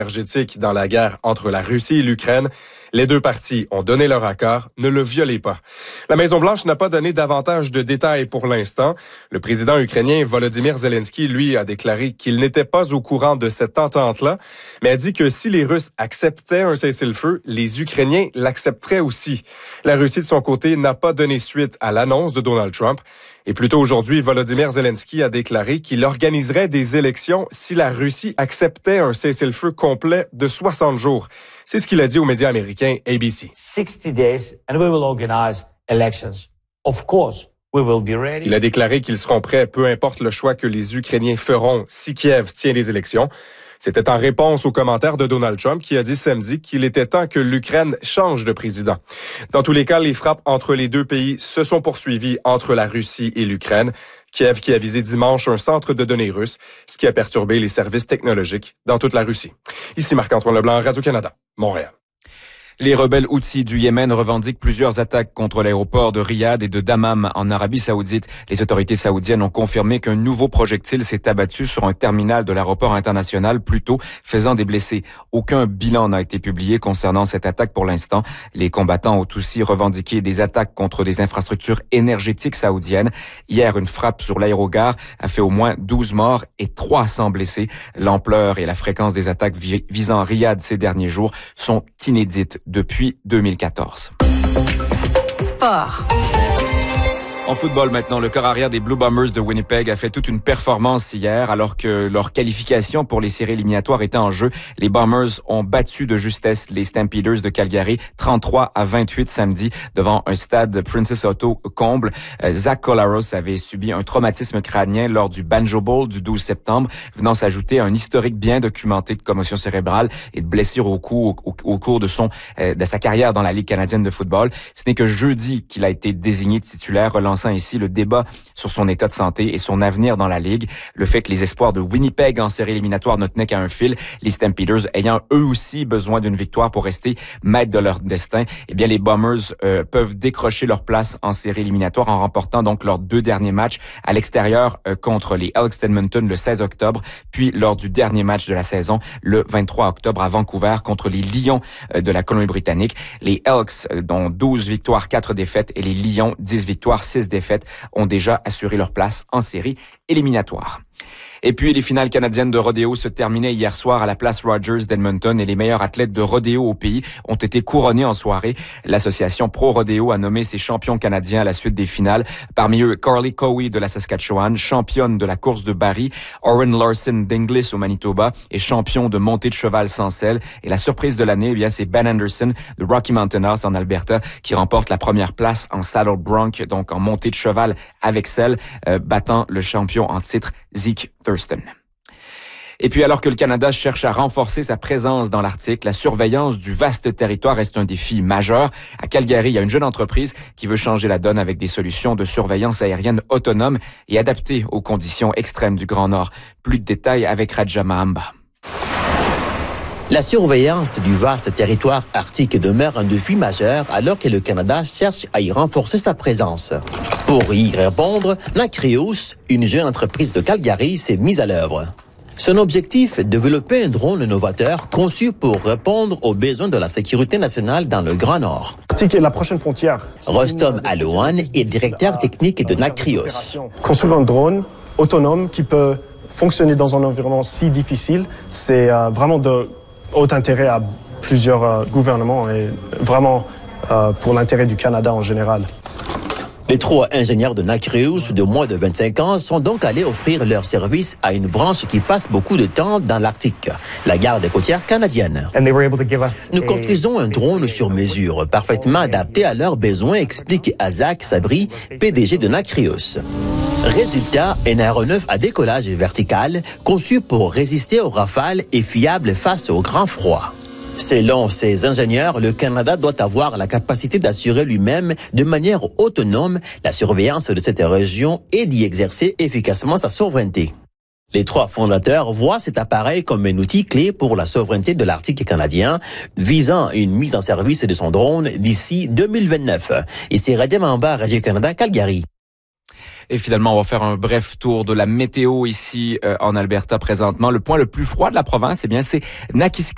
énergétique dans la guerre entre la Russie et l'Ukraine. Les deux parties ont donné leur accord. Ne le violez pas. La Maison-Blanche n'a pas donné davantage de détails pour l'instant. Le président ukrainien Volodymyr Zelensky, lui, a déclaré qu'il n'était pas au courant de cette entente-là, mais a dit que si les Russes acceptaient un cessez-le-feu, les Ukrainiens l'accepteraient aussi. La Russie, de son côté, n'a pas donné suite à l'annonce de Donald Trump. Et plus tôt aujourd'hui, Volodymyr Zelensky a déclaré qu'il organiserait des élections si la Russie acceptait un cessez-le-feu complet de 60 jours. C'est ce qu'il a dit aux médias américains ABC. 60 days and we will organize elections. Of course, we will be ready. Il a déclaré qu'ils seront prêts, peu importe le choix que les Ukrainiens feront si Kiev tient les élections. C'était en réponse aux commentaires de Donald Trump qui a dit samedi qu'il était temps que l'Ukraine change de président. Dans tous les cas, les frappes entre les deux pays se sont poursuivies entre la Russie et l'Ukraine. Kiev qui a visé dimanche un centre de données russe, ce qui a perturbé les services technologiques dans toute la Russie. Ici Marc-Antoine Leblanc, Radio-Canada, Montréal. Les rebelles Houthis du Yémen revendiquent plusieurs attaques contre l'aéroport de Riyad et de Dammam en Arabie Saoudite. Les autorités saoudiennes ont confirmé qu'un nouveau projectile s'est abattu sur un terminal de l'aéroport international plus tôt, faisant des blessés. Aucun bilan n'a été publié concernant cette attaque pour l'instant. Les combattants ont aussi revendiqué des attaques contre des infrastructures énergétiques saoudiennes. Hier, une frappe sur l'aérogare a fait au moins 12 morts et 300 blessés. L'ampleur et la fréquence des attaques visant Riyad ces derniers jours sont inédites depuis 2014. Sport. En football maintenant, le corps arrière des Blue Bombers de Winnipeg a fait toute une performance hier alors que leur qualification pour les séries éliminatoires était en jeu. Les Bombers ont battu de justesse les Stampeders de Calgary 33-28 samedi devant un stade Princess Auto comble. Zach Collaros avait subi un traumatisme crânien lors du Banjo Bowl du 12 septembre, venant s'ajouter un historique bien documenté de commotion cérébrale et de blessures au cours de sa carrière dans la Ligue canadienne de football. Ce n'est que jeudi qu'il a été désigné titulaire, relançant ici le débat sur son état de santé et son avenir dans la Ligue. Le fait que les espoirs de Winnipeg en série éliminatoire ne tenaient qu'à un fil, les Stampeders ayant eux aussi besoin d'une victoire pour rester maîtres de leur destin, eh bien les Bombers peuvent décrocher leur place en série éliminatoire en remportant donc leurs deux derniers matchs à l'extérieur contre les Elks d'Edmonton le 16 octobre, puis lors du dernier match de la saison le 23 octobre à Vancouver contre les Lions de la Colombie-Britannique. Les Elks, dont 12 victoires, 4 défaites, et les Lions, 10 victoires, 6 défaites, ont déjà assuré leur place en série éliminatoire. Et puis, les finales canadiennes de rodéo se terminaient hier soir à la place Rogers d'Edmonton et les meilleurs athlètes de rodéo au pays ont été couronnés en soirée. L'association Pro Rodéo a nommé ses champions canadiens à la suite des finales. Parmi eux, Carly Cowie de la Saskatchewan, championne de la course de Barrie, Oren Larson d'Inglis au Manitoba et champion de montée de cheval sans selle. Et la surprise de l'année, eh bien, c'est Ben Anderson de Rocky Mountain House en Alberta qui remporte la première place en saddle bronc, donc en montée de cheval avec selle, battant le champion en titre Zeke Thurston. Et puis, alors que le Canada cherche à renforcer sa présence dans l'Arctique, la surveillance du vaste territoire reste un défi majeur. À Calgary, il y a une jeune entreprise qui veut changer la donne avec des solutions de surveillance aérienne autonomes et adaptées aux conditions extrêmes du Grand Nord. Plus de détails avec Raja Mahamba. La surveillance du vaste territoire arctique demeure un défi majeur alors que le Canada cherche à y renforcer sa présence. Pour y répondre, Nacreus, une jeune entreprise de Calgary, s'est mise à l'œuvre. Son objectif, développer un drone novateur conçu pour répondre aux besoins de la sécurité nationale dans le Grand Nord. L'Arctique est la prochaine frontière. Rostom Alouane est directeur technique de Nacreus. Construire un drone autonome qui peut fonctionner dans un environnement si difficile, c'est vraiment de haut intérêt à plusieurs gouvernements et vraiment pour l'intérêt du Canada en général. Les 3 ingénieurs de Nacreus de moins de 25 ans sont donc allés offrir leur service à une branche qui passe beaucoup de temps dans l'Arctique, la garde côtière canadienne. Nous construisons un drone sur mesure, parfaitement adapté à leurs besoins, explique Azak Sabri, PDG de Nacreus. Résultat, un aéronef à décollage vertical, conçu pour résister aux rafales et fiable face au grand froid. Selon ces ingénieurs, le Canada doit avoir la capacité d'assurer lui-même de manière autonome la surveillance de cette région et d'y exercer efficacement sa souveraineté. Les 3 fondateurs voient cet appareil comme un outil clé pour la souveraineté de l'Arctique canadien, visant une mise en service de son drone d'ici 2029. Ici Raja Mahamba, Radio-Canada, Calgary. Et finalement, on va faire un bref tour de la météo ici en Alberta présentement. Le point le plus froid de la province, eh bien, c'est Nakiska.